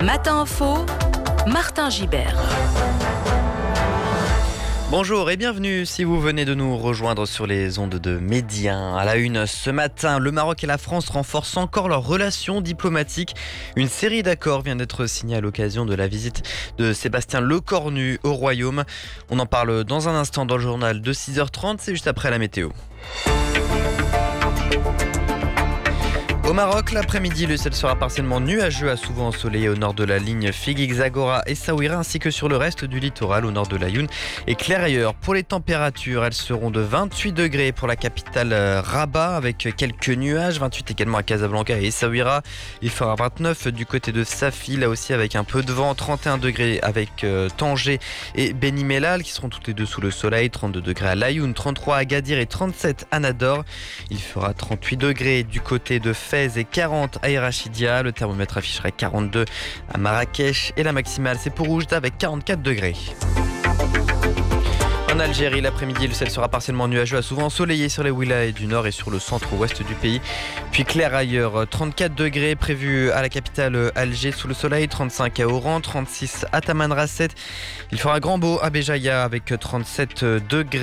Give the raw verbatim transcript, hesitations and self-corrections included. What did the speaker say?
Matin Info, Martin Gibert. Bonjour et bienvenue si vous venez de nous rejoindre sur les ondes de Média. À la une ce matin, le Maroc et la France renforcent encore leurs relations diplomatiques. Une série d'accords vient d'être signée à l'occasion de la visite de Sébastien Lecornu au Royaume. On en parle dans un instant dans le journal de six heures trente, c'est juste après la météo. Au Maroc, l'après-midi, le ciel sera partiellement nuageux à souvent ensoleillé au nord de la ligne Figuig, Zagora et Saouira, ainsi que sur le reste du littoral au nord de l'Aïoun et clair ailleurs. Pour les températures, elles seront de vingt-huit degrés pour la capitale Rabat avec quelques nuages, vingt-huit également à Casablanca et Essaouira. Il fera vingt-neuf du côté de Safi, là aussi avec un peu de vent, trente et un degrés avec euh, Tanger et Beni Mellal qui seront toutes les deux sous le soleil, trente-deux degrés à l'Aïoun, trente-trois à Agadir et trente-sept à Nador. Il fera trente-huit degrés du côté de Fès et quarante à Irachidia. Le thermomètre afficherait quarante-deux à Marrakech et la maximale c'est pour Oujda avec quarante-quatre degrés. En Algérie, l'après-midi, le ciel sera partiellement nuageux à souvent ensoleillé sur les wilayas du nord et sur le centre-ouest du pays. Puis clair ailleurs, trente-quatre degrés prévus à la capitale Alger sous le soleil, trente-cinq à Oran, trente-six à Tamanrasset. Il fera grand beau à Béjaïa avec trente-sept degrés.